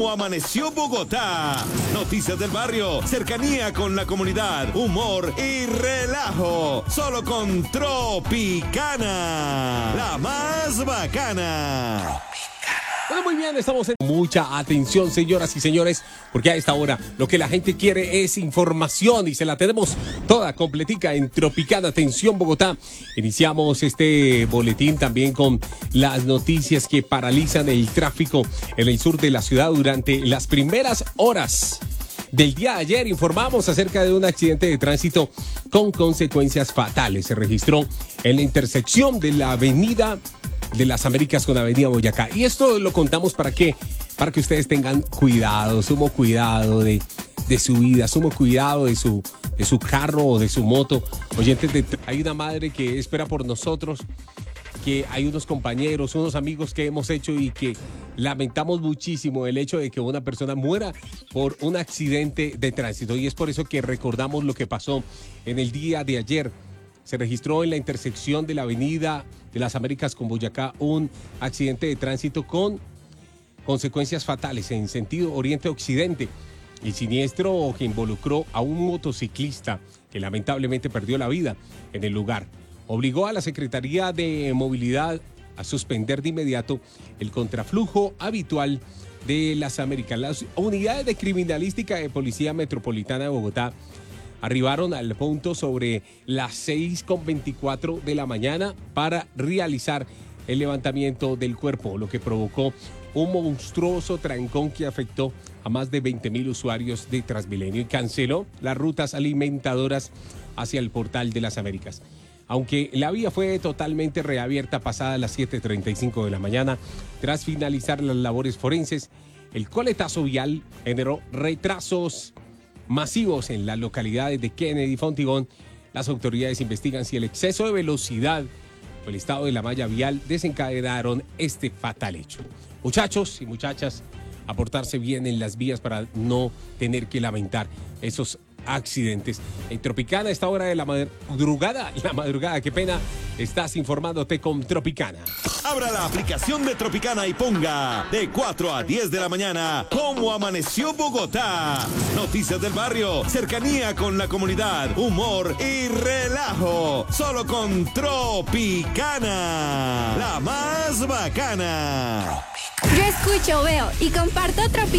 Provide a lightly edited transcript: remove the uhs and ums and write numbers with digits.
Amaneció Bogotá. Noticias del barrio, cercanía con la comunidad, humor y relajo. Solo con Tropicana, la más bacana. Bueno, muy bien, estamos en mucha atención, señoras y señores, porque a esta hora lo que la gente quiere es información y se la tenemos toda completica en Tropicana. Atención, Bogotá. Iniciamos este boletín también con las noticias que paralizan el tráfico en el sur de la ciudad durante las primeras horas del día de ayer. Informamos acerca de un accidente de tránsito con consecuencias fatales. Se registró en la intersección de la avenida de las Américas con Avenida Boyacá. Y esto lo contamos para que ustedes tengan cuidado, sumo cuidado de su vida, sumo cuidado de su carro o de su moto. Oyentes, hay una madre que espera por nosotros, que hay unos compañeros, unos amigos que hemos hecho y que lamentamos muchísimo el hecho de que una persona muera por un accidente de tránsito. Y es por eso que recordamos lo que pasó en el día de ayer. Se registró en la intersección de la Avenida de las Américas con Boyacá un accidente de tránsito con consecuencias fatales en sentido oriente-occidente. El siniestro que involucró a un motociclista que lamentablemente perdió la vida en el lugar obligó a la Secretaría de Movilidad a suspender de inmediato el contraflujo habitual de las Américas. Las unidades de criminalística de Policía Metropolitana de Bogotá arribaron al punto sobre las 6:24 de la mañana para realizar el levantamiento del cuerpo, lo que provocó un monstruoso trancón que afectó a más de 20,000 usuarios de Transmilenio y canceló las rutas alimentadoras hacia el Portal de las Américas. Aunque la vía fue totalmente reabierta pasadas las 7:35 de la mañana, tras finalizar las labores forenses, el coletazo vial generó retrasos masivos en las localidades de Kennedy y Fontigón. Las autoridades investigan si el exceso de velocidad o el estado de la malla vial desencadenaron este fatal hecho. Muchachos y muchachas, a portarse bien en las vías para no tener que lamentar esos accidentes. En Tropicana, a esta hora de la madrugada, qué pena, estás informándote con Tropicana. Abra la aplicación de Tropicana y ponga de 4 a 10 de la mañana cómo amaneció Bogotá. Noticias del barrio, cercanía con la comunidad, humor y relajo. Solo con Tropicana, la más bacana. Yo escucho, veo y comparto Tropicana.